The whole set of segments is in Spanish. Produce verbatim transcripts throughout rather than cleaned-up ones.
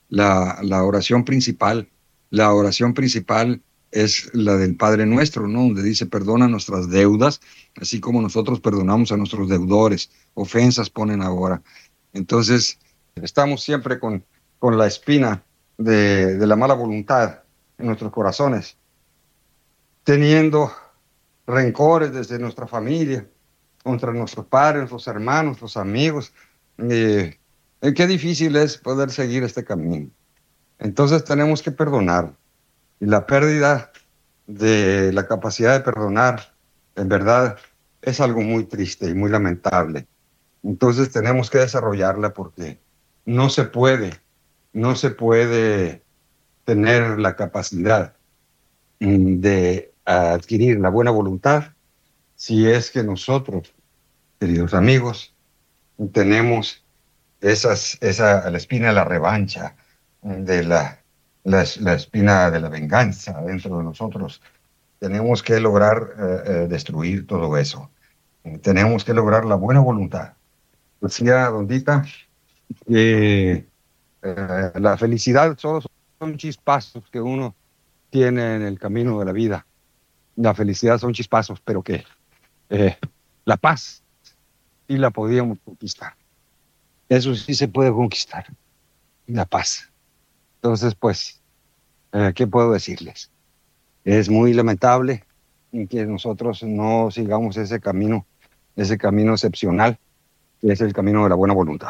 la, la oración principal. La oración principal es la del Padre Nuestro, ¿no? Donde dice, perdona nuestras deudas, así como nosotros perdonamos a nuestros deudores. Ofensas ponen ahora. Entonces, estamos siempre con, con la espina de, de la mala voluntad en nuestros corazones, teniendo rencores desde nuestra familia, contra nuestros padres, nuestros hermanos, nuestros amigos. Eh, eh, qué difícil es poder seguir este camino. Entonces tenemos que perdonar. Y la pérdida de la capacidad de perdonar, en verdad, es algo muy triste y muy lamentable. Entonces tenemos que desarrollarla porque no se puede, no se puede tener la capacidad de adquirir la buena voluntad si es que nosotros, queridos amigos, tenemos esas, esa, la espina de la revancha, de la, la, la espina de la venganza dentro de nosotros. Tenemos que lograr eh, eh, destruir todo eso. Tenemos que lograr la buena voluntad. Decía Don Dita que eh, la felicidad solo son chispazos que uno tiene en el camino de la vida. La felicidad son chispazos, pero que eh, la paz sí la podíamos conquistar. Eso sí se puede conquistar, la paz. Entonces, pues, eh, ¿qué puedo decirles? Es muy lamentable que nosotros no sigamos ese camino, ese camino excepcional, que es el camino de la buena voluntad.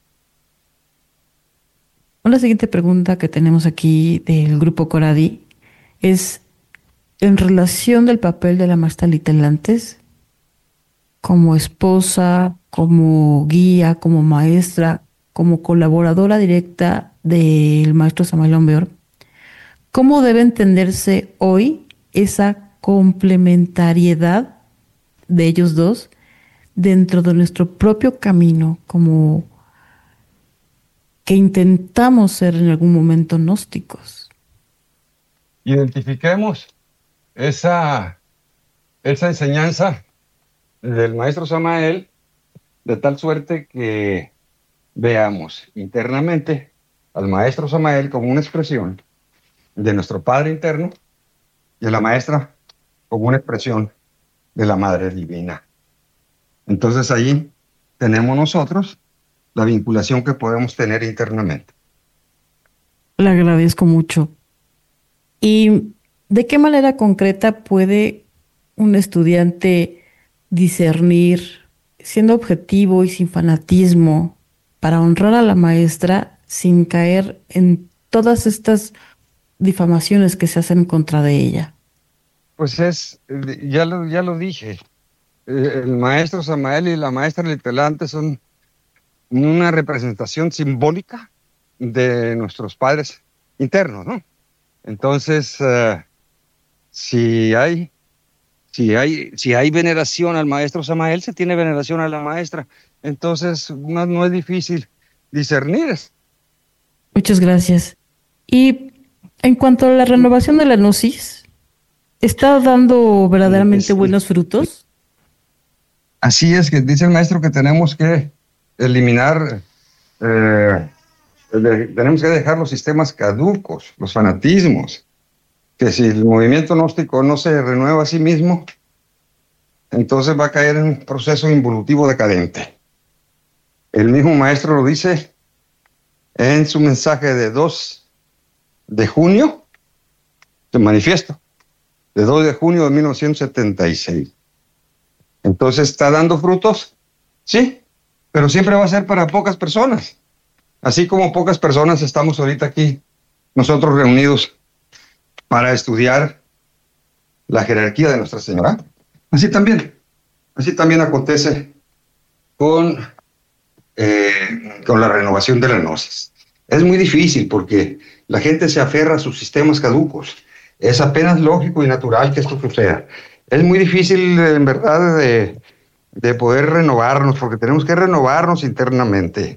Una siguiente pregunta que tenemos aquí del grupo Coradi es en relación del papel de la maestra Litelantes como esposa, como guía, como maestra, como colaboradora directa del maestro Samael Aumbeor. ¿Cómo debe entenderse hoy esa complementariedad de ellos dos dentro de nuestro propio camino, como que intentamos ser en algún momento gnósticos? Identifiquemos esa, esa enseñanza del maestro Samael de tal suerte que veamos internamente al maestro Samael como una expresión de nuestro Padre interno y a la maestra como una expresión de la Madre Divina. Entonces ahí tenemos nosotros la vinculación que podemos tener internamente. Le agradezco mucho. ¿Y de qué manera concreta puede un estudiante discernir, siendo objetivo y sin fanatismo, para honrar a la maestra sin caer en todas estas difamaciones que se hacen en contra de ella? Pues es, ya lo, ya lo dije, el maestro Samael y la maestra Litelantes son una representación simbólica de nuestros padres internos, ¿no? Entonces, uh, si hay, si hay, si hay veneración al maestro Samael, se tiene veneración a la maestra. Entonces, no, no es difícil discernir. Muchas gracias. Y en cuanto a la renovación de la gnosis, ¿está dando verdaderamente es, buenos frutos? Así es, que dice el maestro que tenemos que eliminar, eh, de, tenemos que dejar los sistemas caducos, los fanatismos, que si el movimiento gnóstico no se renueva a sí mismo, entonces va a caer en un proceso involutivo decadente. El mismo maestro lo dice en su mensaje de dos de junio, de manifiesto, de dos de junio de mil novecientos setenta y seis. Entonces, ¿está dando frutos? Sí, pero siempre va a ser para pocas personas. Así como pocas personas estamos ahorita aquí, nosotros reunidos para estudiar la jerarquía de Nuestra Señora. Así también, así también acontece con, eh, con la renovación de la gnosis. Es muy difícil porque la gente se aferra a sus sistemas caducos. Es apenas lógico y natural que esto suceda. Es muy difícil, en verdad, de, de poder renovarnos, porque tenemos que renovarnos internamente.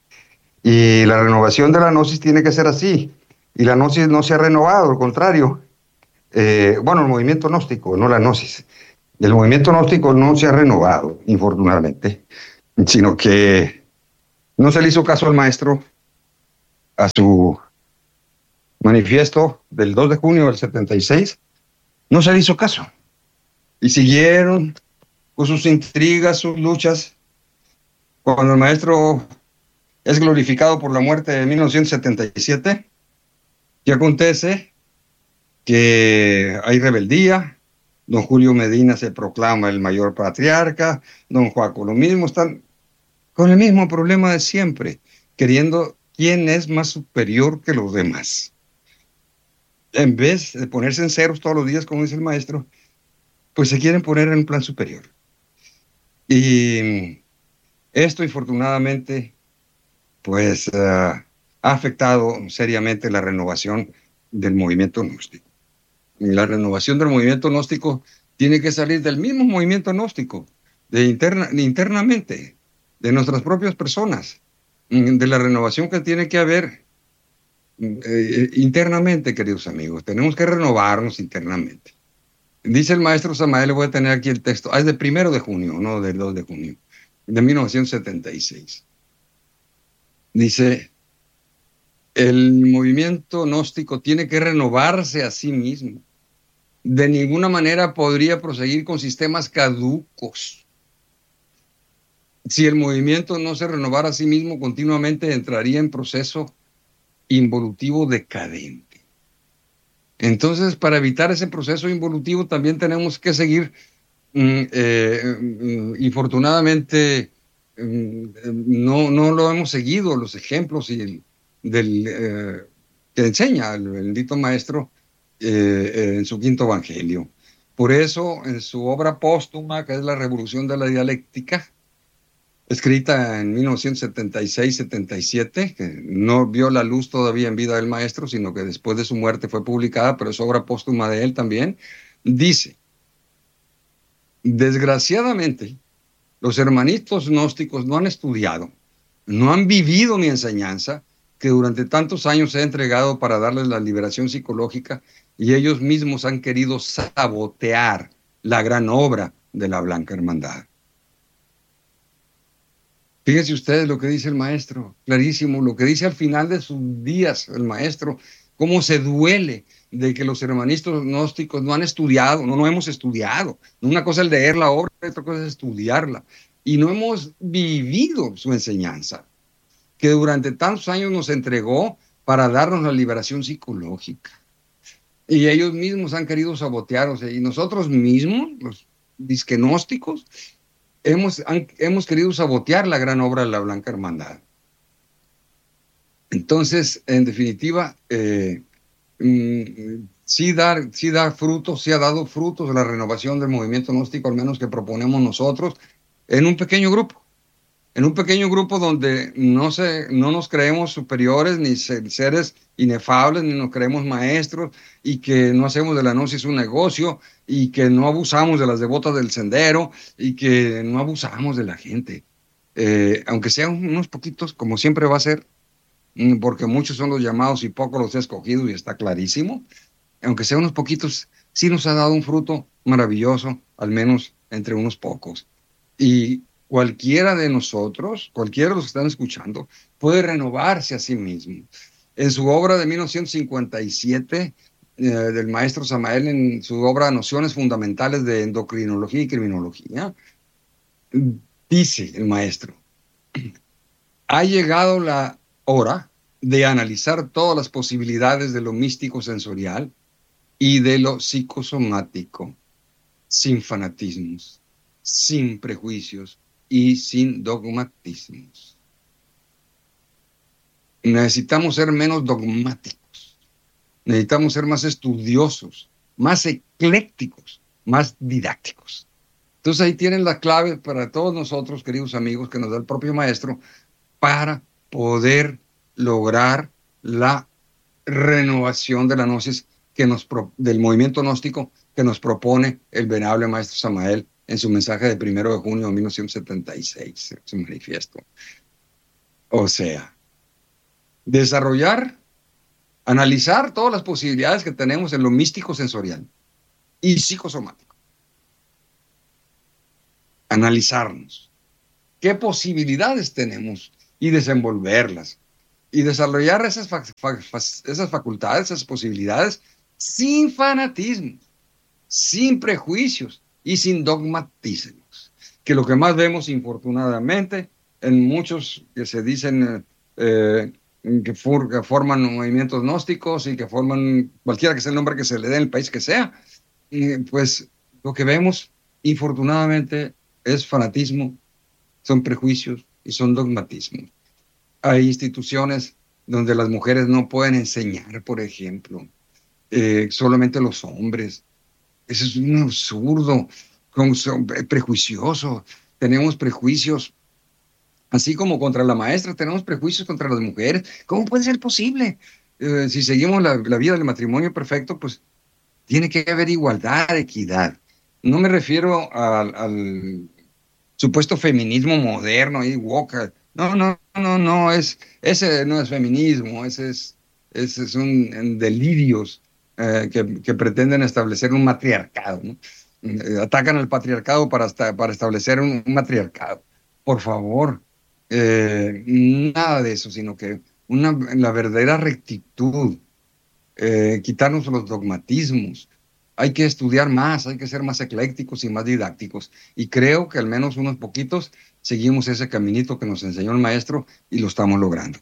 Y la renovación de la gnosis tiene que ser así. Y la gnosis no se ha renovado, al contrario. Eh, bueno, el movimiento gnóstico, no la gnosis. El movimiento gnóstico no se ha renovado, infortunadamente, sino que no se le hizo caso al maestro a su manifiesto del dos de junio del setenta y seis, no se le hizo caso. Y siguieron con sus intrigas, sus luchas. Cuando el maestro es glorificado por la muerte de mil novecientos setenta y siete, y acontece que hay rebeldía, don Julio Medina se proclama el mayor patriarca, don Joaco lo mismo, están con el mismo problema de siempre, queriendo quién es más superior que los demás. En vez de ponerse en ceros todos los días, como dice el maestro, pues se quieren poner en un plan superior. Y esto, infortunadamente, pues uh, ha afectado seriamente la renovación del movimiento gnóstico. Y la renovación del movimiento gnóstico tiene que salir del mismo movimiento gnóstico, de interna, internamente, de nuestras propias personas, de la renovación que tiene que haber eh, internamente, queridos amigos. Tenemos que renovarnos internamente. Dice el maestro Samael, le voy a tener aquí el texto, ah, es del primero de junio, no del dos de junio, de mil novecientos setenta y seis. Dice, el movimiento gnóstico tiene que renovarse a sí mismo. De ninguna manera podría proseguir con sistemas caducos. Si el movimiento no se renovara a sí mismo continuamente, entraría en proceso involutivo decadente. Entonces, para evitar ese proceso involutivo, también tenemos que seguir, mm, eh, mm, infortunadamente, mm, no, no lo hemos seguido, los ejemplos y el, del, eh, que enseña el bendito maestro eh, en su quinto evangelio. Por eso, en su obra póstuma, que es La Revolución de la Dialéctica, escrita en mil novecientos setenta y seis setenta y siete, que no vio la luz todavía en vida del maestro, sino que después de su muerte fue publicada, pero es obra póstuma de él también, dice, desgraciadamente, los hermanitos gnósticos no han estudiado, no han vivido mi enseñanza, que durante tantos años se ha entregado para darles la liberación psicológica, y ellos mismos han querido sabotear la gran obra de la Blanca Hermandad. Fíjense ustedes lo que dice el maestro, clarísimo, lo que dice al final de sus días el maestro, cómo se duele de que los hermanistas gnósticos no han estudiado, no, no hemos estudiado. Una cosa es leer la obra, otra cosa es estudiarla. Y no hemos vivido su enseñanza, que durante tantos años nos entregó para darnos la liberación psicológica. Y ellos mismos han querido sabotear, o sea, y nosotros mismos, los disquenósticos, Hemos, han, hemos querido sabotear la gran obra de la Blanca Hermandad. Entonces, en definitiva, eh, mm, sí, dar, sí da frutos, sí ha dado frutos la renovación del movimiento gnóstico, al menos que proponemos nosotros, en un pequeño grupo. En un pequeño grupo donde no, se, no nos creemos superiores, ni seres inefables, ni nos creemos maestros, y que no hacemos de la gnosis un negocio, y que no abusamos de las devotas del sendero, y que no abusamos de la gente. Eh, aunque sean unos poquitos, como siempre va a ser, porque muchos son los llamados y pocos los escogidos, y está clarísimo. Aunque sean unos poquitos, sí nos ha dado un fruto maravilloso, al menos entre unos pocos. Y cualquiera de nosotros, cualquiera de los que están escuchando, puede renovarse a sí mismo. En su obra de mil novecientos cincuenta y siete, eh, del maestro Samael, en su obra Nociones Fundamentales de Endocrinología y Criminología, dice el maestro, ha llegado la hora de analizar todas las posibilidades de lo místico sensorial y de lo psicosomático, sin fanatismos, sin prejuicios y sin dogmatismos. Necesitamos ser menos dogmáticos, necesitamos ser más estudiosos, más eclécticos, más didácticos. Entonces ahí tienen la clave para todos nosotros, queridos amigos, que nos da el propio maestro, para poder lograr la renovación de la gnosis que nos pro, del movimiento gnóstico que nos propone el venerable maestro Samael en su mensaje de primero de junio de mil novecientos setenta y seis, su manifiesto. O sea, desarrollar, analizar todas las posibilidades que tenemos en lo místico sensorial y psicosomático. Analizarnos. ¿Qué posibilidades tenemos? Y desenvolverlas. y desarrollar esas, fa fa esas facultades, esas posibilidades, sin fanatismo, sin prejuicios y sin dogmatismos, que lo que más vemos, infortunadamente, en muchos que se dicen eh, que, for que forman movimientos gnósticos y que forman, cualquiera que sea el nombre que se le dé en el país que sea, y pues lo que vemos, infortunadamente, es fanatismo, son prejuicios y son dogmatismos. Hay instituciones donde las mujeres no pueden enseñar, por ejemplo, eh, solamente los hombres. Eso es un absurdo, con, son, prejuicioso. Tenemos prejuicios, así como contra la maestra, tenemos prejuicios contra las mujeres. ¿Cómo puede ser posible? Eh, si seguimos la, la vida del matrimonio perfecto, pues tiene que haber igualdad, equidad. No me refiero al, al supuesto feminismo moderno y woke. No, no, no, no, es, ese no es feminismo, ese es, ese es un, un delirios eh, que, que pretenden establecer un matriarcado, ¿no? Eh, atacan al patriarcado para, hasta, para establecer un, un matriarcado. Por favor, eh, nada de eso, sino que una, la verdadera rectitud, eh, quitarnos los dogmatismos. Hay que estudiar más, hay que ser más eclécticos y más didácticos. Y creo que al menos unos poquitos seguimos ese caminito que nos enseñó el maestro y lo estamos logrando.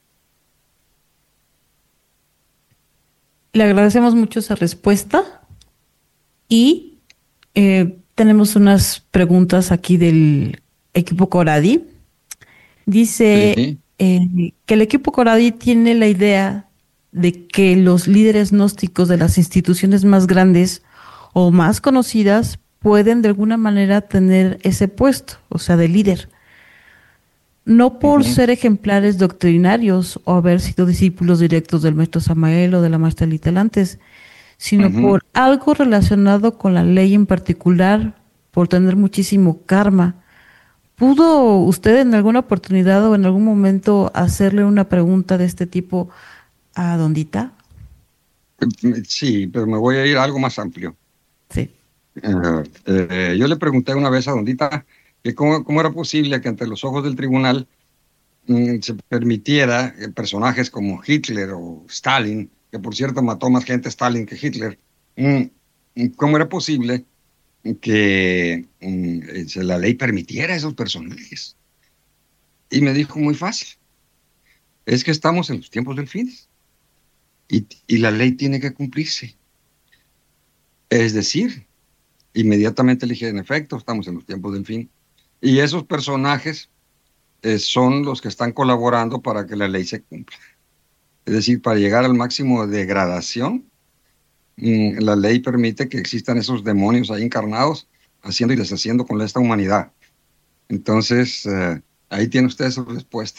Le agradecemos mucho esa respuesta y eh, tenemos unas preguntas aquí del equipo Coradi. Dice Sí. eh, que el equipo Coradi tiene la idea de que los líderes gnósticos de las instituciones más grandes o más conocidas pueden de alguna manera tener ese puesto, o sea, de líder. No por Uh-huh. ser ejemplares doctrinarios o haber sido discípulos directos del maestro Samael o de la maestra Litelantes, sino Uh-huh. por algo relacionado con la ley en particular, por tener muchísimo karma. ¿Pudo usted en alguna oportunidad o en algún momento hacerle una pregunta de este tipo a Dondita? Sí, pero me voy a ir a algo más amplio. Sí. Uh, eh, yo le pregunté una vez a Dondita que cómo, cómo era posible que ante los ojos del tribunal mm, se permitiera eh, personajes como Hitler o Stalin, que por cierto mató más gente Stalin que Hitler, mm, cómo era posible que mm, eh, la ley permitiera a esos personajes. Y me dijo muy fácil, es que estamos en los tiempos del fin y, y la ley tiene que cumplirse. Es decir, inmediatamente le dije, en efecto, estamos en los tiempos del fin. Y esos personajes eh, son los que están colaborando para que la ley se cumpla. Es decir, para llegar al máximo de degradación, mmm, la ley permite que existan esos demonios ahí encarnados, haciendo y deshaciendo con esta humanidad. Entonces, eh, ahí tiene usted su respuesta.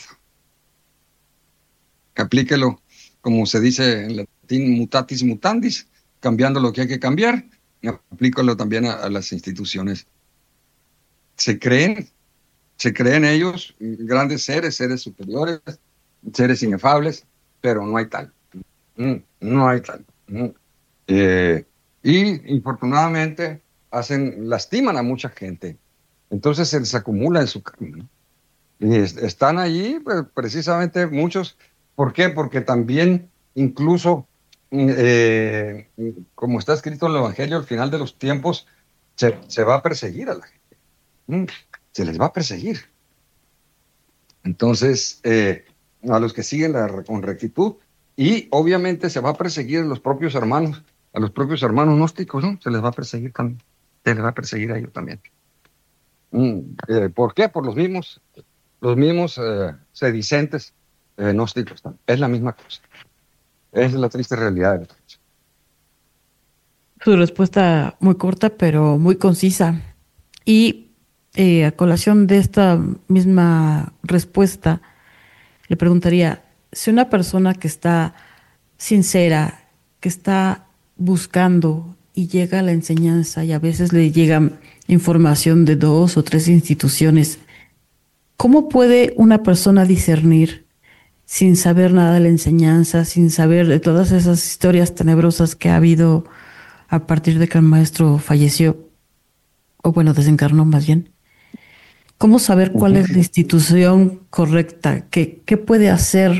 Aplíquelo, como se dice en latín, mutatis mutandis, cambiando lo que hay que cambiar. Aplícalo también a, a las instituciones. Se creen, se creen ellos grandes seres, seres superiores, seres inefables, pero no hay tal. No hay tal. Eh, y infortunadamente hacen, lastiman a mucha gente. Entonces se les acumula en su camino. Y es, están allí, pues, precisamente muchos. ¿Por qué? Porque también, incluso, eh, como está escrito en el Evangelio, al final de los tiempos, se, se va a perseguir a la gente. Se les va a perseguir. Entonces, eh, a los que siguen la, con rectitud, y obviamente se va a perseguir a los propios hermanos, a los propios hermanos gnósticos, ¿no? Se les va a perseguir también. Se les va a perseguir a ellos también. Mm, eh, ¿Por qué? Por los mismos, los mismos eh, sedicentes eh, gnósticos también. Es la misma cosa. Es la triste realidad de la cosa. Su respuesta muy corta, pero muy concisa. Y eh, a colación de esta misma respuesta, le preguntaría, si una persona que está sincera, que está buscando y llega a la enseñanza y a veces le llega información de dos o tres instituciones, ¿cómo puede una persona discernir sin saber nada de la enseñanza, sin saber de todas esas historias tenebrosas que ha habido a partir de que el maestro falleció, o bueno, desencarnó más bien? ¿Cómo saber cuál es la institución correcta? ¿Qué, qué puede hacer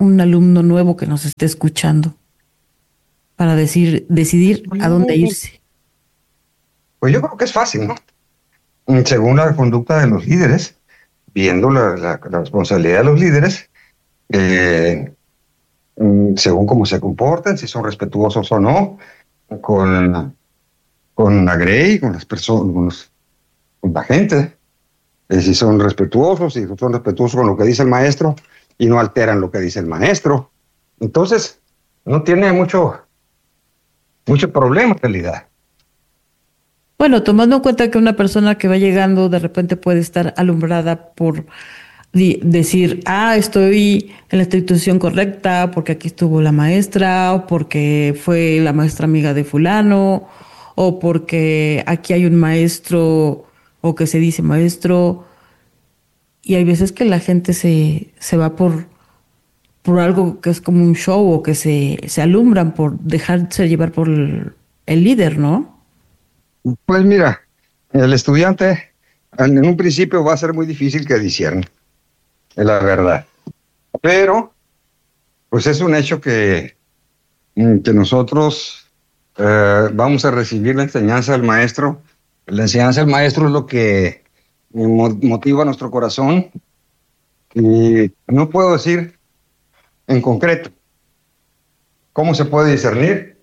un alumno nuevo que nos esté escuchando para decir, decidir a dónde irse? Pues yo creo que es fácil, ¿no? Según la conducta de los líderes, viendo la, la, la responsabilidad de los líderes, eh, según cómo se comporten, si son respetuosos o no, con, con la Grey, con las personas, con, los, con la gente, eh, si son respetuosos, si son respetuosos con lo que dice el maestro y no alteran lo que dice el maestro. Entonces, no tiene mucho, mucho problema en realidad. Bueno, tomando en cuenta que una persona que va llegando de repente puede estar alumbrada por di- decir, ah, estoy en la institución correcta porque aquí estuvo la maestra, o porque fue la maestra amiga de fulano, o porque aquí hay un maestro o que se dice maestro. Y hay veces que la gente se, se va por, por algo que es como un show o que se, se alumbran por dejarse llevar por el, el líder, ¿no? Pues mira, el estudiante en un principio va a ser muy difícil que discierne, es la verdad. Pero, pues es un hecho que, que nosotros eh, vamos a recibir la enseñanza del maestro. La enseñanza del maestro es lo que mo- motiva nuestro corazón. Y no puedo decir en concreto cómo se puede discernir,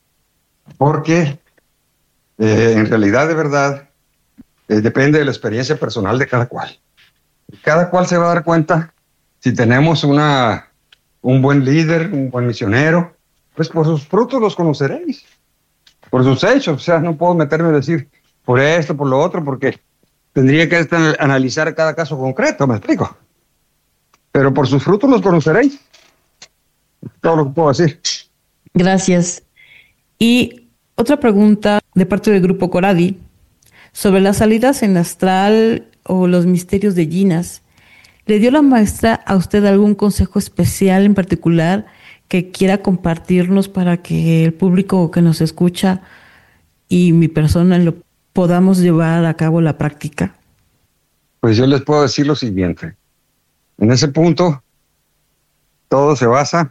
porque eh, en realidad, de verdad, eh, depende de la experiencia personal de cada cual. Cada cual se va a dar cuenta si tenemos una, un buen líder, un buen misionero, pues por sus frutos los conoceréis, por sus hechos. O sea, no puedo meterme a decir por esto, por lo otro, porque tendría que estar- analizar cada caso concreto, ¿me explico? Pero por sus frutos los conoceréis, todo lo que puedo decir. Gracias. Y otra pregunta de parte del grupo Coradi sobre las salidas en astral o los misterios de Ginas. ¿Le dio la maestra a usted algún consejo especial en particular que quiera compartirnos para que el público que nos escucha y mi persona lo podamos llevar a cabo la práctica? Pues yo les puedo decir lo siguiente. En ese punto, todo se basa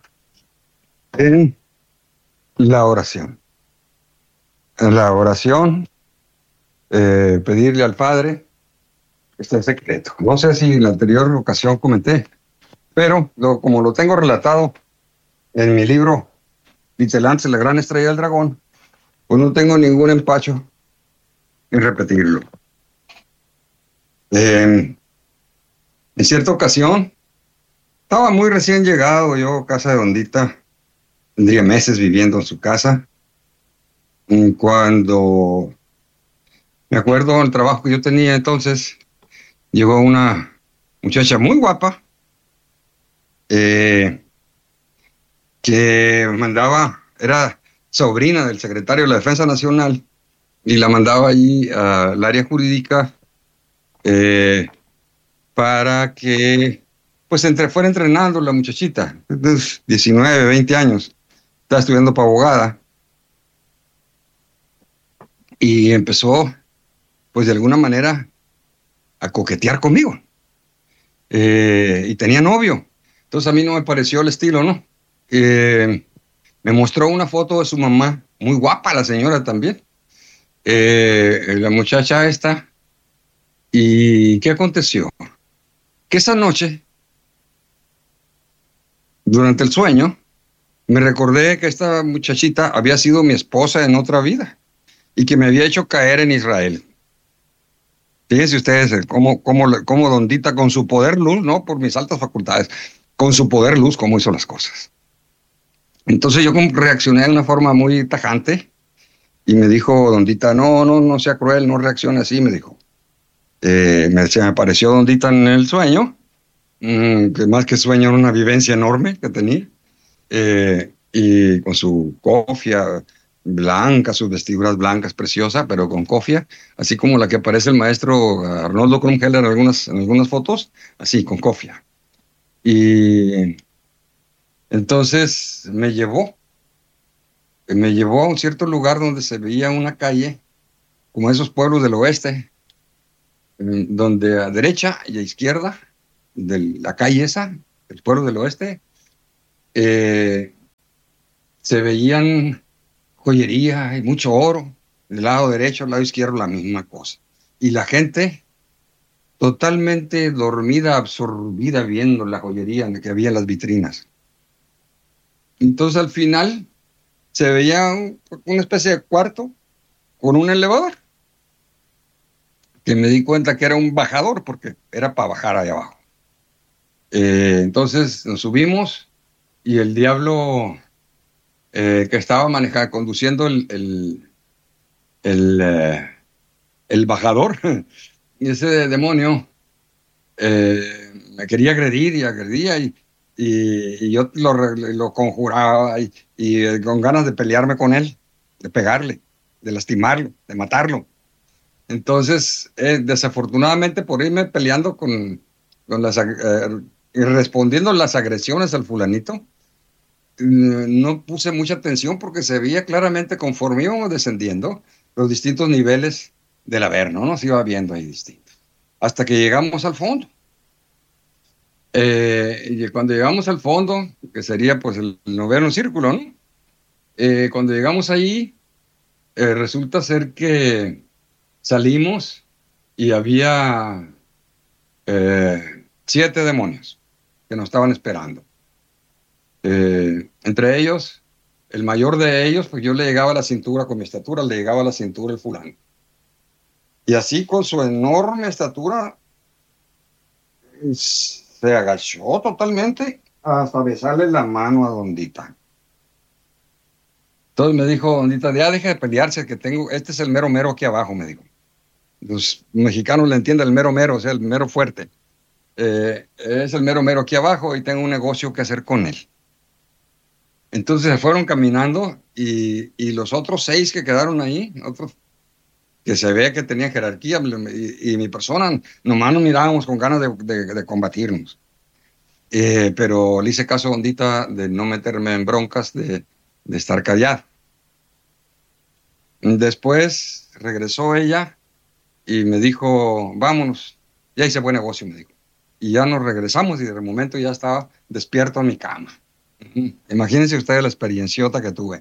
en la oración. En la oración, eh, pedirle al Padre, este es secreto. No sé si en la anterior ocasión comenté, pero lo- como lo tengo relatado en mi libro Vitelantes, la gran estrella del dragón, pues no tengo ningún empacho en repetirlo. Eh, en cierta ocasión, estaba muy recién llegado yo a casa de Ondita, tendría meses viviendo en su casa, y cuando me acuerdo del trabajo que yo tenía entonces, llegó una muchacha muy guapa, eh, que mandaba, era sobrina del secretario de la Defensa Nacional, y la mandaba allí al área jurídica eh, para que pues entre, fuera entrenando la muchachita, de diecinueve, veinte años, estaba estudiando para abogada, y empezó pues de alguna manera a coquetear conmigo. Eh, y tenía novio, entonces a mí no me pareció el estilo, ¿no? Eh, me mostró una foto de su mamá, muy guapa la señora también, eh, la muchacha esta. ¿Y qué aconteció? Que esa noche, durante el sueño, me recordé que esta muchachita había sido mi esposa en otra vida y que me había hecho caer en Israel. Fíjense ustedes eh, cómo, cómo, cómo Dondita con su poder luz, no por mis altas facultades, con su poder luz, cómo hizo las cosas. Entonces yo como reaccioné de una forma muy tajante y me dijo Dondita, no, no, no sea cruel, no reaccione así, me dijo. Eh, me, se me apareció Dondita en el sueño, mmm, que más que sueño era una vivencia enorme que tenía, eh, y con su cofia blanca, sus vestiduras blancas, preciosa, pero con cofia, así como la que aparece el maestro Arnoldo Krumheller en algunas, en algunas fotos, así, con cofia. Y entonces me llevó, me llevó a un cierto lugar donde se veía una calle, como esos pueblos del oeste, donde a derecha y a izquierda de la calle esa, el pueblo del oeste, eh, se veían joyería y mucho oro. Del lado derecho, al lado izquierdo, la misma cosa. Y la gente totalmente dormida, absorbida, viendo la joyería que había en las vitrinas. Entonces, al final, se veía un- una especie de cuarto con un elevador, que me di cuenta que era un bajador, porque era para bajar allá abajo. Eh, entonces, nos subimos y el diablo eh, que estaba manejando, conduciendo el, el, el, eh, el bajador, y ese demonio eh, me quería agredir y agredía y, y, y yo lo, re- lo conjuraba y, y, eh, con ganas de pelearme con él, de pegarle, de lastimarlo, de matarlo. Entonces, eh, desafortunadamente por irme peleando con, con las, ag- eh, y respondiendo las agresiones al fulanito, eh, no puse mucha atención porque se veía claramente conforme íbamos descendiendo los distintos niveles del Averno, ¿no? Se iba viendo ahí distintos. Hasta que llegamos al fondo. Eh, y cuando llegamos al fondo, que sería pues el noveno círculo, ¿no? Eh, cuando llegamos ahí, eh, resulta ser que salimos y había eh, siete demonios que nos estaban esperando. Eh, entre ellos, el mayor de ellos, pues yo le llegaba a la cintura, con mi estatura, le llegaba a la cintura el fulano. Y así con su enorme estatura, se agachó totalmente hasta besarle la mano a Dondita. Entonces me dijo Dondita, ya deja de pelearse, que tengo, este es el mero mero aquí abajo, me dijo. Los mexicanos le entienden el mero mero, o sea, el mero fuerte. Eh, es el mero mero aquí abajo y tengo un negocio que hacer con él. Entonces se fueron caminando y, y los otros seis que quedaron ahí, otros que se ve que tenían jerarquía y, y mi persona, nomás nos mirábamos con ganas de, de, de combatirnos. Eh, pero le hice caso a Ondita de no meterme en broncas, de, de estar callado. Después regresó ella y me dijo, vámonos, ya hice buen negocio, me dijo. Y ya nos regresamos y de momento ya estaba despierto en mi cama. Ujú. Imagínense ustedes la experienciota que tuve.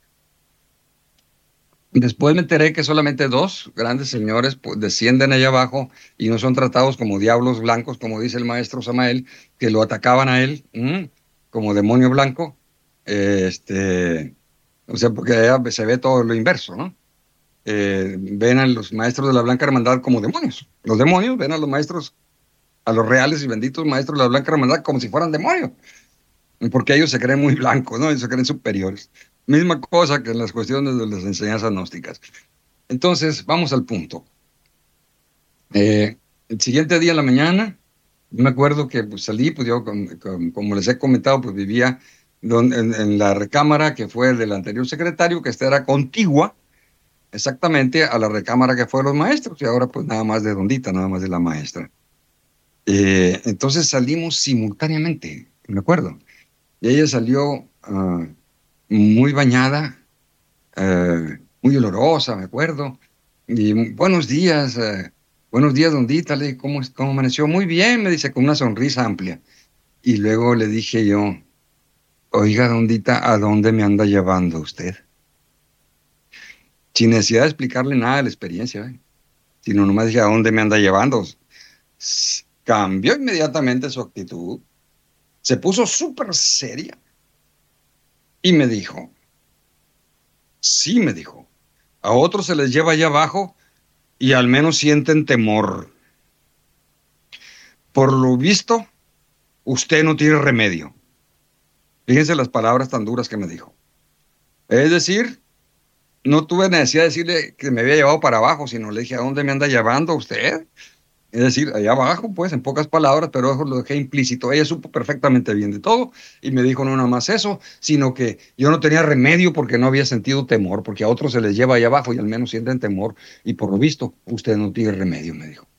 Después me enteré que solamente dos grandes señores pues, descienden allá abajo y no son tratados como diablos blancos, como dice el maestro Samael, que lo atacaban a él ¿m? Como demonio blanco. Eh, este, o sea, porque allá se ve todo lo inverso, ¿no? Eh, ven a los maestros de la Blanca Hermandad como demonios. Los demonios ven a los maestros, a los reales y benditos maestros de la Blanca Hermandad como si fueran demonios, porque ellos se creen muy blancos, ¿no? Ellos se creen superiores. Misma cosa que en las cuestiones de las enseñanzas gnósticas. Entonces, vamos al punto. Eh, el siguiente día en la mañana, yo me acuerdo que pues, salí, pues yo, con- con- como les he comentado, pues vivía don- en, en la recámara que fue del anterior secretario, que esta era contigua exactamente a la recámara que fue de los maestros, y ahora pues nada más de Dondita, nada más de la maestra. Eh, entonces salimos simultáneamente, me acuerdo. Y ella salió ah, muy bañada, eh, muy olorosa, me acuerdo. Y buenos días, eh, buenos días, Dondita. Le dije, ¿cómo, es- cómo amaneció? Muy bien, me dice, con una sonrisa amplia. Y luego le dije yo, oiga, Dondita, ¿a dónde me anda llevando usted? Sin necesidad de explicarle nada de la experiencia, ¿eh? Sino nomás dije, ¿a dónde me anda llevando? S- Cambió inmediatamente su actitud, se puso súper seria y me dijo, sí, me dijo, a otros se les lleva allá abajo y al menos sienten temor. Por lo visto, usted no tiene remedio. Fíjense las palabras tan duras que me dijo. Es decir, no tuve necesidad de decirle que me había llevado para abajo, sino le dije, ¿a dónde me anda llevando usted? Es decir, allá abajo, pues, en pocas palabras, pero eso lo dejé implícito. Ella supo perfectamente bien de todo y me dijo no nada más eso, sino que yo no tenía remedio porque no había sentido temor, porque a otros se les lleva allá abajo y al menos sienten temor y por lo visto, usted no tiene remedio, me dijo.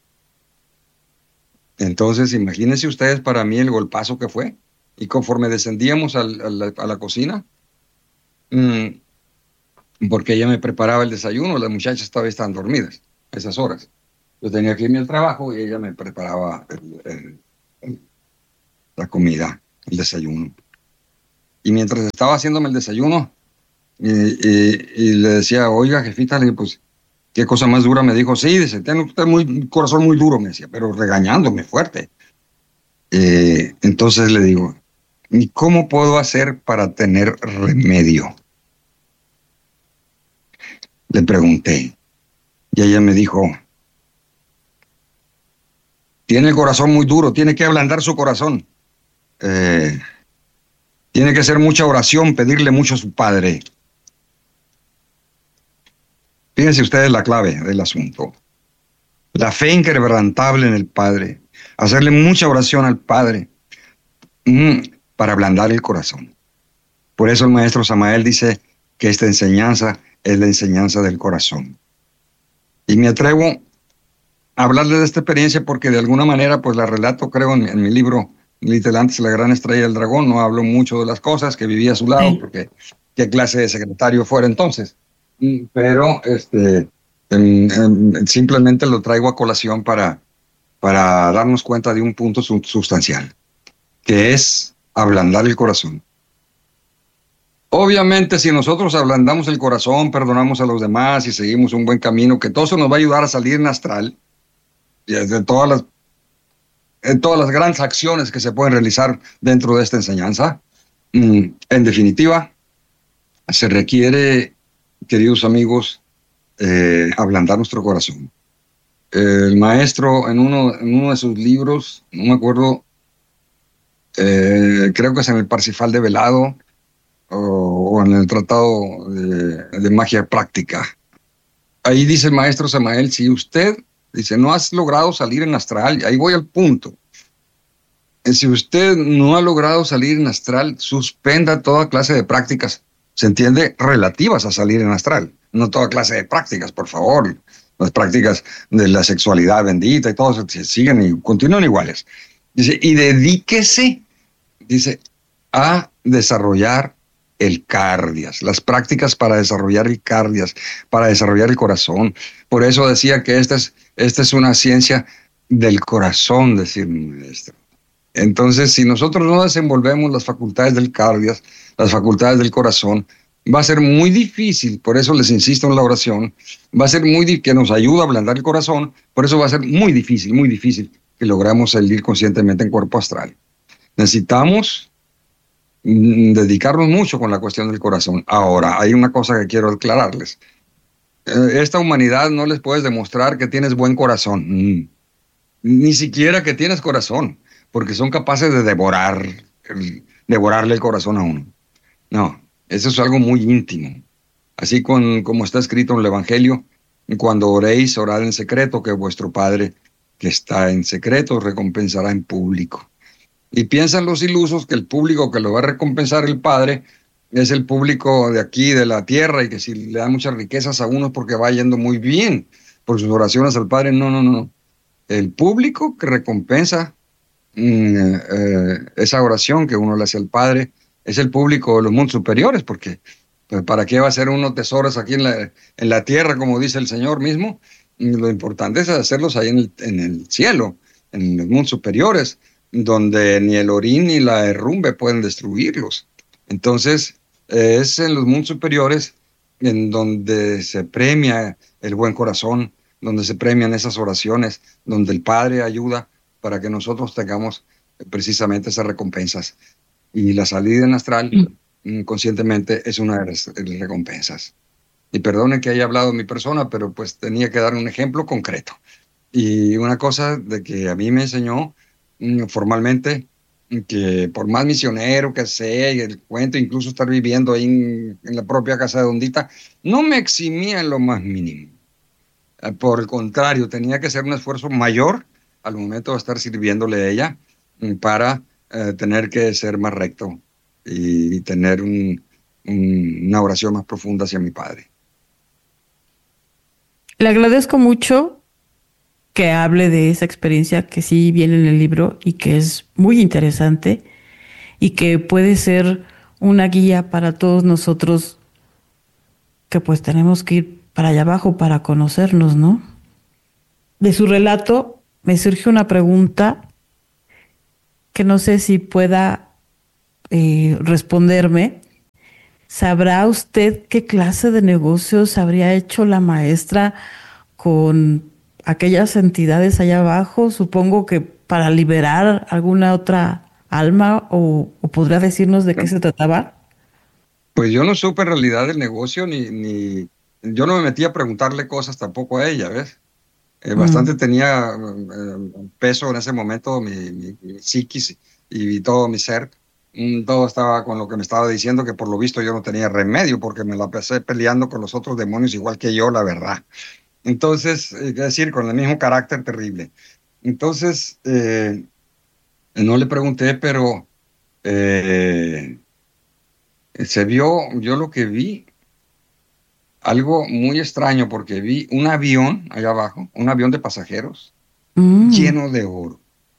Entonces, imagínense ustedes para mí el golpazo que fue. Y conforme descendíamos al- a la, a la cocina, mm, porque ella me preparaba el desayuno, las muchachas todavía estaban dormidas a esas horas. Yo tenía que irme al trabajo y ella me preparaba el- el- el- la comida, el desayuno. Y mientras estaba haciéndome el desayuno, y, y- y le decía, oiga, jefita, le digo, pues, ¿qué cosa más dura? Me dijo, sí, dice, tiene usted muy, un corazón muy duro, me decía, pero regañándome fuerte. Eh, entonces le digo, ¿y cómo puedo hacer para tener remedio? Le pregunté. Y ella me dijo, tiene el corazón muy duro, tiene que ablandar su corazón. Eh, Tiene que hacer mucha oración, pedirle mucho a su padre. Fíjense ustedes la clave del asunto. La fe inquebrantable en el Padre. Hacerle mucha oración al Padre mm, para ablandar el corazón. Por eso el maestro Samael dice que esta enseñanza es la enseñanza del corazón. Y me atrevo a hablarles de esta experiencia porque de alguna manera pues la relato, creo, en, en mi libro Litelantes, la gran estrella del dragón. No hablo mucho de las cosas que vivía a su lado, Sí. porque qué clase de secretario fuera entonces. Mm, Pero este, em, em, simplemente lo traigo a colación para, para darnos cuenta de un punto su- sustancial, que es ablandar el corazón. Obviamente, si nosotros ablandamos el corazón, perdonamos a los demás y seguimos un buen camino, que todo eso nos va a ayudar a salir en astral, y de todas las, en todas las grandes acciones que se pueden realizar dentro de esta enseñanza. Mm, En definitiva, se requiere, queridos amigos, eh, ablandar nuestro corazón. El maestro en uno, en uno de sus libros, no me acuerdo, eh, creo que es en el Parsifal de Velado o, o en el Tratado de, de Magia Práctica. Ahí dice el maestro Samael, si usted dice no has logrado salir en astral, y ahí voy al punto. Eh, Si usted no ha logrado salir en astral, suspenda toda clase de prácticas, se entiende, relativas a salir en astral. No toda clase de prácticas, por favor. Las prácticas de la sexualidad bendita y todo se siguen y continúan iguales. Dice, y dedíquese, dice, a desarrollar el cardias, las prácticas para desarrollar el cardias, para desarrollar el corazón. Por eso decía que esta es, esta es una ciencia del corazón, decir mi maestro. Entonces, si nosotros no desenvolvemos las facultades del cardias, las facultades del corazón, va a ser muy difícil, por eso les insisto en la oración, va a ser muy difícil, que nos ayuda a ablandar el corazón, por eso va a ser muy difícil, muy difícil que logramos salir conscientemente en cuerpo astral. Necesitamos mm, dedicarnos mucho con la cuestión del corazón. Ahora, hay una cosa que quiero aclararles. Eh, esta humanidad no les puedes demostrar que tienes buen corazón. Mm. Ni siquiera que tienes corazón, porque son capaces de devorar, el- devorarle el corazón a uno. No, eso es algo muy íntimo. Así con, como está escrito en el Evangelio, cuando oréis, orad en secreto, que vuestro Padre que está en secreto recompensará en público. Y piensan los ilusos que el público que lo va a recompensar el Padre es el público de aquí, de la tierra, y que si le da muchas riquezas a uno es porque va yendo muy bien por sus oraciones al Padre. No, no, no. El público que recompensa mm, eh, esa oración que uno le hace al Padre es el público de los mundos superiores, porque pues, ¿para qué va a ser uno tesoros aquí en la, en la tierra, como dice el Señor mismo? Mm, Lo importante es hacerlos ahí en el, en el cielo, en los mundos superiores, donde ni el orín ni la herrumbe pueden destruirlos. Entonces, eh, es en los mundos superiores en donde se premia el buen corazón, donde se premian esas oraciones, donde el Padre ayuda para que nosotros tengamos eh, precisamente esas recompensas. Y la salida en astral, mm, conscientemente, es una de las de las recompensas. Y perdone que haya hablado de mi persona, pero pues tenía que dar un ejemplo concreto. Y una cosa de que a mí me enseñó mm, formalmente, mm, que por más misionero que sea, y el cuento, incluso estar viviendo ahí en, en la propia casa de Dondita, no me eximía en lo más mínimo. Eh, Por el contrario, tenía que hacer un esfuerzo mayor al momento de estar sirviéndole a ella mm, para eh, tener que ser más recto y tener un- un- una oración más profunda hacia mi Padre. Le agradezco mucho que hable de esa experiencia que sí viene en el libro y que es muy interesante y que puede ser una guía para todos nosotros que pues tenemos que ir para allá abajo para conocernos, ¿no? De su relato me surge una pregunta que no sé si pueda eh, responderme. ¿Sabrá usted qué clase de negocios habría hecho la maestra con aquellas entidades allá abajo? Supongo que para liberar alguna otra alma, o, o podrá decirnos de qué se trataba. Pues yo no supe en realidad el negocio, ni, ni, yo no me metí a preguntarle cosas tampoco a ella, ¿ves? Eh, Mm, bastante tenía eh, peso en ese momento mi, mi, mi psiquis y, y todo mi ser. Mm, Todo estaba con lo que me estaba diciendo, que por lo visto yo no tenía remedio, porque me la pasé peleando con los otros demonios igual que yo, la verdad. Entonces, eh, es decir, con el mismo carácter terrible. Entonces, eh, no le pregunté, pero eh, se vio, yo lo que vi, algo muy extraño, porque vi un avión allá abajo, un avión de pasajeros mm, lleno de oro.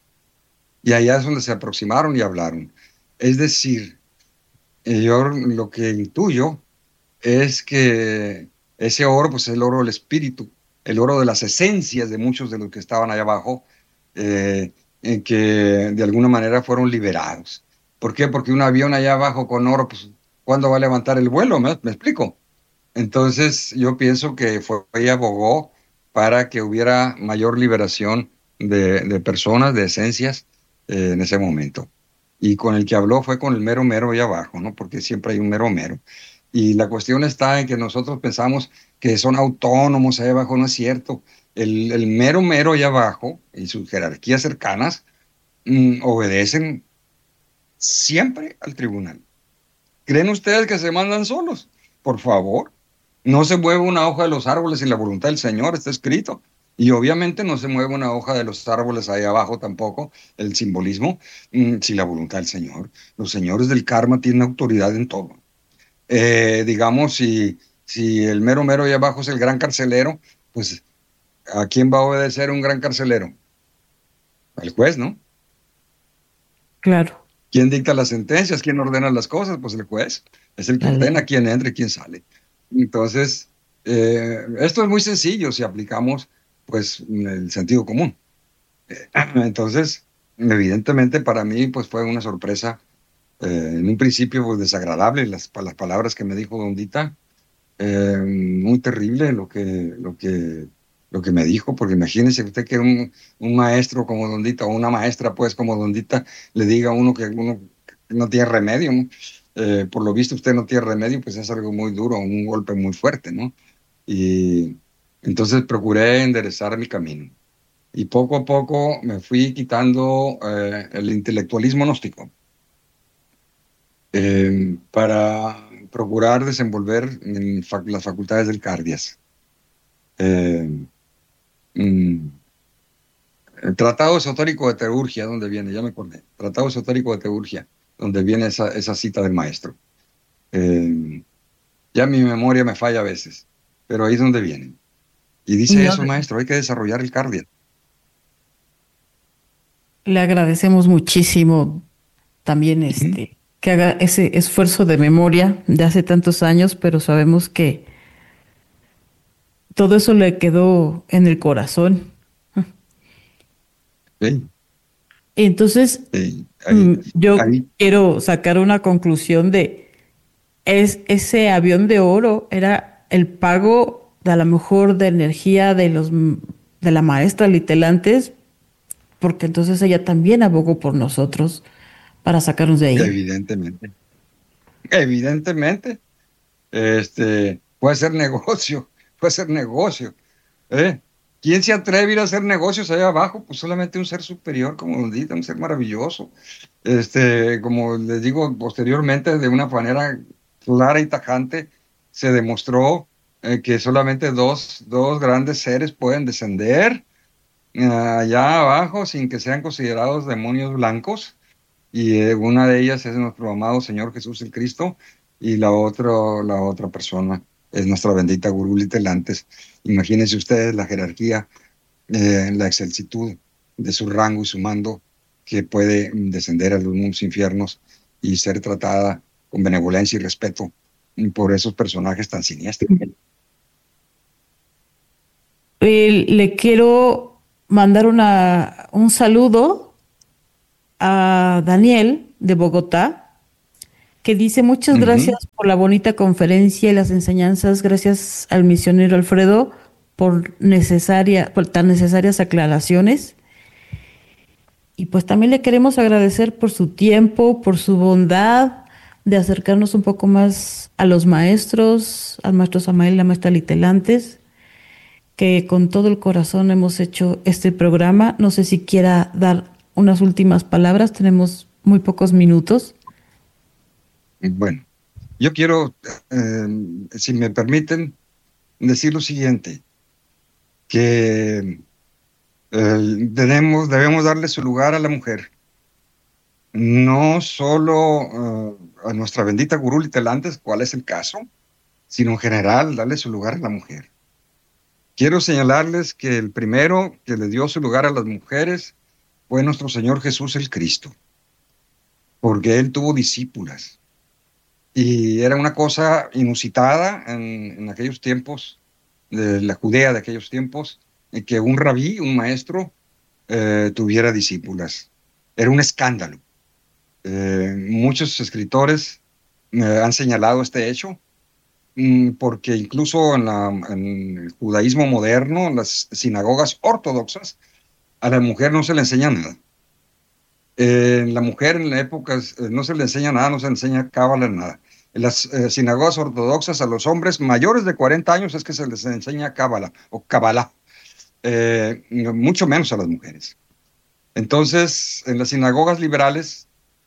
Y allá es donde se aproximaron y hablaron. Es decir, eh, yo lo que intuyo es que ese oro, pues es el oro del espíritu, el oro de las esencias de muchos de los que estaban allá abajo, eh, en que de alguna manera fueron liberados. ¿Por qué? Porque un avión allá abajo con oro, pues, ¿cuándo va a levantar el vuelo? ¿Me, me explico? Entonces, yo pienso que fue y abogó para que hubiera mayor liberación de, de personas, de esencias, eh, en ese momento. Y con el que habló fue con el mero mero ahí abajo, ¿no? Porque siempre hay un mero mero. Y la cuestión está en que nosotros pensamos que son autónomos ahí abajo, no es cierto. El, el mero mero ahí abajo y sus jerarquías cercanas mm, obedecen siempre al tribunal. ¿Creen ustedes que se mandan solos? Por favor, no se mueve una hoja de los árboles sin la voluntad del Señor, está escrito. Y obviamente no se mueve una hoja de los árboles ahí abajo tampoco, el simbolismo, mm, sin la voluntad del Señor. Los señores del karma tienen autoridad en todo. Eh, digamos, si, si el mero mero ahí abajo es el gran carcelero, pues ¿a quién va a obedecer un gran carcelero? Al juez, ¿no? claro, ¿Quién dicta las sentencias? ¿Quién ordena las cosas? Pues el juez. Es el que la ordena ley. quién entra y quién sale. Entonces, eh, esto es muy sencillo si aplicamos pues el sentido común. Eh, Entonces, evidentemente para mí pues fue una sorpresa, eh, en un principio pues desagradable las, pa- las palabras que me dijo Don Dita, eh, muy terrible lo que, lo que, lo que me dijo, porque imagínese usted que un, un maestro como Don Dita, o una maestra pues como Don Dita, le diga a uno que uno no tiene remedio, ¿no? Eh, por lo visto usted no tiene remedio, pues es algo muy duro, un golpe muy fuerte, ¿no? Y entonces procuré enderezar mi camino. Y poco a poco me fui quitando eh, el intelectualismo gnóstico, eh, para procurar desenvolver en fac- las facultades del cardias. Eh, mm, el Tratado Esotérico de Teurgia, ¿dónde viene? Ya me acordé. Tratado Esotérico de Teurgia, donde viene esa, esa cita del maestro. Eh, ya mi memoria me falla a veces, pero ahí es donde viene. Y dice No, eso, maestro, hay que desarrollar el cardia. le agradecemos muchísimo también Ujú. este que haga ese esfuerzo de memoria de hace tantos años, pero sabemos que todo eso le quedó en el corazón. Sí, Entonces, sí, ahí, mm, yo ahí, quiero sacar una conclusión de es ese avión de oro era el pago de a lo mejor de energía de los m- de la maestra Litelantes, porque entonces ella también abogó por nosotros para sacarnos de ahí. evidentemente, evidentemente, este, puede ser negocio, puede ser negocio. ¿Eh? ¿Quién se atreve a ir a hacer negocios allá abajo? Pues solamente un ser superior, como Don Dita, un ser maravilloso. Este, como les digo posteriormente, de una manera clara y tajante, se demostró eh, que solamente dos, dos grandes seres pueden descender eh, allá abajo sin que sean considerados demonios blancos. Y eh, una de ellas es nuestro amado Señor Jesús el Cristo, y la otra, la otra persona es nuestra bendita Gurú Litelantes. Imagínense ustedes la jerarquía, eh, la excelsitud de su rango y su mando, que puede mm, descender a los mundos infiernos y ser tratada con benevolencia y respeto por esos personajes tan siniestros. Eh, le quiero mandar una, un saludo a Daniel de Bogotá, que dice muchas Ujú. gracias por la bonita conferencia y las enseñanzas, gracias al misionero Alfredo por necesaria, por tan necesarias aclaraciones. Y pues también le queremos agradecer por su tiempo, por su bondad de acercarnos un poco más a los maestros, al maestro Samael y la maestra Litelantes, que con todo el corazón hemos hecho este programa. No sé si quiera dar unas últimas palabras, tenemos muy pocos minutos. Bueno, yo quiero, eh, si me permiten, decir lo siguiente, que eh, tenemos, debemos darle su lugar a la mujer, no solo eh, a nuestra bendita gurú Litelantes, cuál es el caso, sino en general darle su lugar a la mujer. Quiero señalarles que el primero que le dio su lugar a las mujeres fue nuestro Señor Jesús el Cristo, porque Él tuvo discípulas. Y era una cosa inusitada en, en aquellos tiempos, de la Judea de aquellos tiempos, en que un rabí, un maestro, eh, tuviera discípulas. Era un escándalo. Eh, muchos escritores eh, han señalado este hecho, mm, porque incluso en, la- en el judaísmo moderno, en las sinagogas ortodoxas, a la mujer no se le enseña nada. Eh, la mujer en la época eh, no se le enseña nada, no se le enseña cábala, nada. En las eh, sinagogas ortodoxas a los hombres mayores de cuarenta años es que se les enseña cábala o cabalá, eh, mucho menos a las mujeres. Entonces, en las sinagogas liberales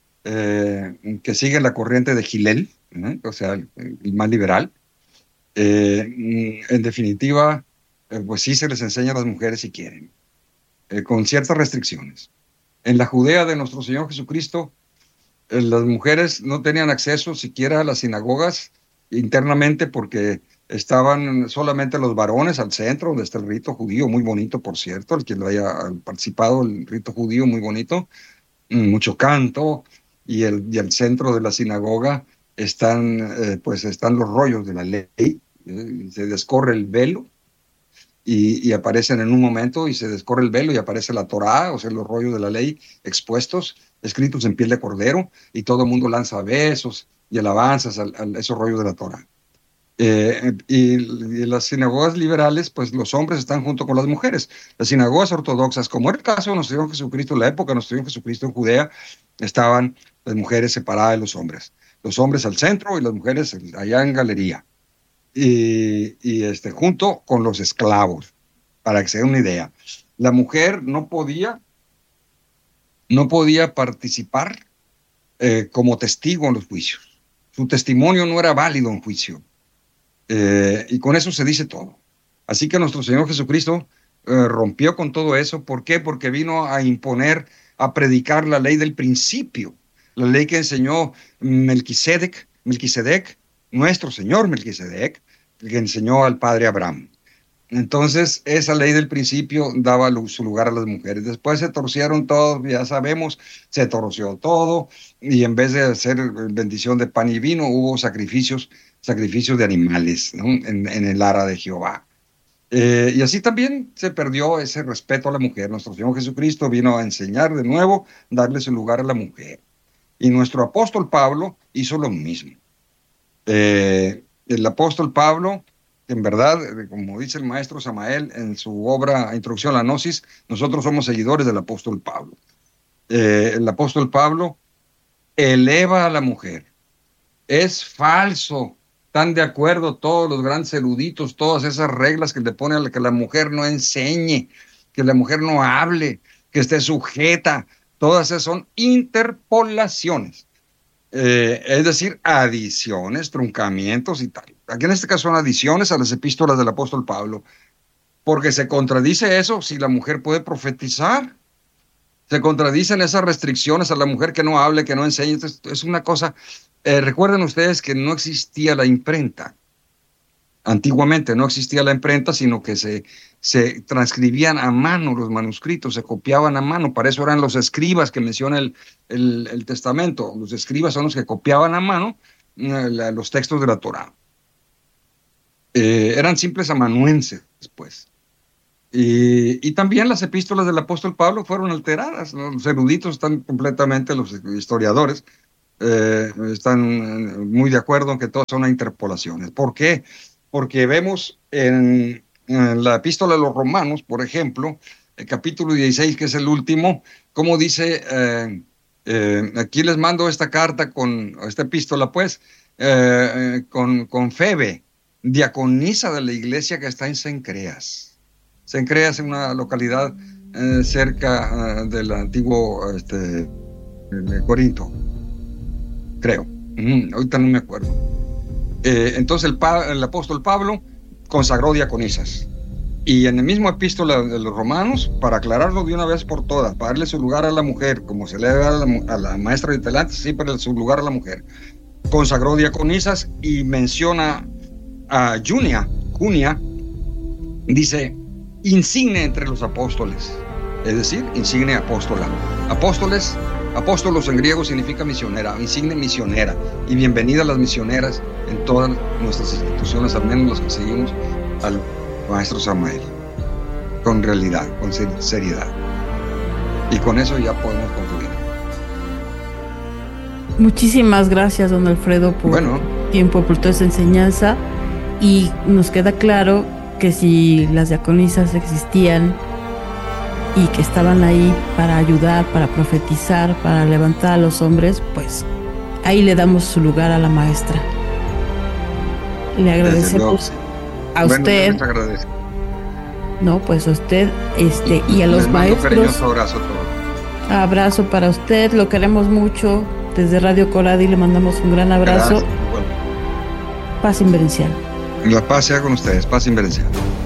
eh, que siguen la corriente de Hillel, ¿eh? O sea, el, el más liberal, eh, mm, en definitiva, eh, pues sí se les enseña a las mujeres si quieren, eh, con ciertas restricciones. En la Judea de nuestro Señor Jesucristo, eh, las mujeres no tenían acceso siquiera a las sinagogas internamente porque estaban solamente los varones al centro, donde está el rito judío, muy bonito, por cierto, el que lo haya participado, el rito judío, muy bonito, mm, mucho canto, y el, y el centro de la sinagoga están, eh, pues están los rollos de la ley, eh, se descorre el velo y, y aparecen en un momento y se descorre el velo y aparece la Torá, o sea, los rollos de la ley expuestos, escritos en piel de cordero, y todo el mundo lanza besos y alabanzas a, a esos rollos de la Torá. Eh, y, y las sinagogas liberales, pues los hombres están junto con las mujeres. Las sinagogas ortodoxas, como era el caso de nuestro Señor Jesucristo, en la época de nuestro Señor Jesucristo en Judea, estaban las mujeres separadas de los hombres. Los hombres al centro y las mujeres allá en galería y, y este, junto con los esclavos, para que se den una idea. La mujer no podía, no podía participar eh, como testigo en los juicios. Su testimonio no era válido en juicio. Eh, y con eso se dice todo. Así que nuestro Señor Jesucristo eh, rompió con todo eso. ¿Por qué? Porque vino a imponer, a predicar la ley del principio, la ley que enseñó Melquisedec, Melquisedec, nuestro Señor Melquisedec, que enseñó al padre Abraham. Entonces, esa ley del principio daba su lugar a las mujeres. Después se torcieron todos, ya sabemos, se torció todo, y en vez de hacer bendición de pan y vino, hubo sacrificios, sacrificios de animales, ¿no? en, en el ara de Jehová. Eh, y así también se perdió ese respeto a la mujer. Nuestro Señor Jesucristo vino a enseñar de nuevo, darle su lugar a la mujer. Y nuestro apóstol Pablo hizo lo mismo. Eh, el apóstol Pablo, en verdad, eh, como dice el maestro Samael en su obra Introducción a la Gnosis, nosotros somos seguidores del apóstol Pablo. Eh, el apóstol Pablo eleva a la mujer. Es falso. Están de acuerdo todos los grandes eruditos, todas esas reglas que le ponen a la, que la mujer no enseñe, que la mujer no hable, que esté sujeta. Todas esas son interpolaciones. Eh, es decir, adiciones, truncamientos y tal. Aquí en este caso son adiciones a las epístolas del apóstol Pablo, porque se contradice eso si la mujer puede profetizar. Se contradicen esas restricciones a la mujer que no hable, que no enseñe. Entonces, es una cosa, eh, recuerden ustedes que no existía la imprenta. Antiguamente no existía la imprenta, sino que se, se transcribían a mano los manuscritos, se copiaban a mano. Para eso eran los escribas que menciona el, el, el Testamento. Los escribas son los que copiaban a mano eh, la, los textos de la Torá. Eh, eran simples amanuenses, pues. Y, y también las epístolas del apóstol Pablo fueron alteradas, ¿no? Los eruditos están completamente, los historiadores, eh, están muy de acuerdo en que todas son interpolaciones. ¿Por qué? Porque vemos en, en la epístola de los Romanos, por ejemplo, el capítulo dieciséis, que es el último, como dice, eh, eh, aquí les mando esta carta, con esta epístola, pues, eh, con, con Febe, diaconisa de la iglesia que está en Cencreas. Cencreas es una localidad eh, cerca eh, del antiguo este, de Corinto, creo. Mm, ahorita no me acuerdo. Eh, entonces el, pa el apóstol Pablo consagró diaconisas. Y en el mismo epístola de los Romanos, para aclararlo de una vez por todas, para darle su lugar a la mujer, como se le da a la, a la maestra de talante, sí, para su lugar a la mujer, consagró diaconisas y menciona a Junia, Junia, dice, insigne entre los apóstoles, es decir, insigne apóstola. Apóstoles, apóstolos en griego significa misionera, insigne misionera, y bienvenida a las misioneras en todas nuestras instituciones, al menos las que seguimos al maestro Samael, con realidad, con seriedad. Y con eso ya podemos concluir. Muchísimas gracias, don Alfredo, por bueno, tiempo, por toda esa enseñanza. Y nos queda claro que si las diaconisas existían y que estaban ahí para ayudar, para profetizar, para levantar a los hombres, pues ahí le damos su lugar a la maestra. Le agradecemos a bueno, usted. Yo les agradezco. No, pues a usted este, y a los les mando maestros. Un cariñoso abrazo a todos. Abrazo para usted, lo queremos mucho. Desde Radio Coradi le mandamos un gran abrazo. Bueno. Paz inverencial. La paz sea con ustedes, paz inverencial.